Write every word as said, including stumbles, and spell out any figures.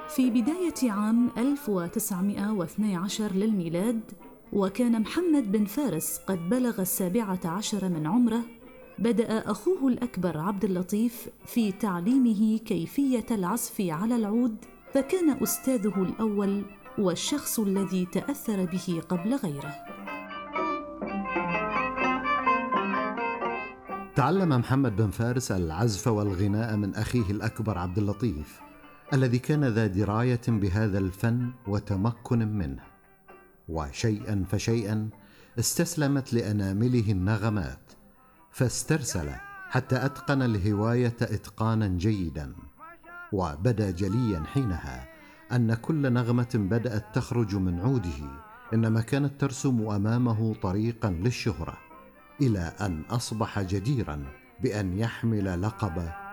في بداية عام ألف وتسعمائة واثني عشر للميلاد، وكان محمد بن فارس قد بلغ السابعة عشر من عمره، بدأ أخوه الأكبر عبد اللطيف في تعليمه كيفية العزف على العود، فكان أستاذه الأول والشخص الذي تأثر به قبل غيره. تعلم محمد بن فارس العزف والغناء من أخيه الأكبر عبد اللطيف، الذي كان ذا دراية بهذا الفن وتمكن منه، وشيئا فشيئا استسلمت لأنامله النغمات، فاسترسل حتى أتقن الهواية إتقانا جيدا. وبدا جليا حينها أن كل نغمة بدأت تخرج من عوده إنما كانت ترسم أمامه طريقا للشهرة، إلى أن أصبح جديرا بأن يحمل لقب